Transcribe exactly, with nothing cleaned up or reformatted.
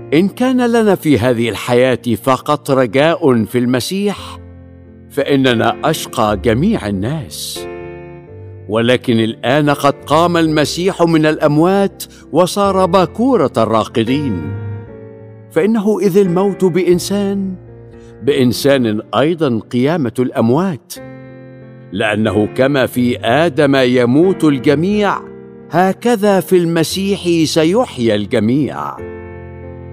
إن كان لنا في هذه الحياة فقط رجاء في المسيح فإننا أشقى جميع الناس، ولكن الآن قد قام المسيح من الأموات وصار باكورة الراقدين، فإنه إذ الموت بإنسان بإنسان أيضا قيامة الأموات، لأنه كما في آدم يموت الجميع هكذا في المسيح سيحيى الجميع.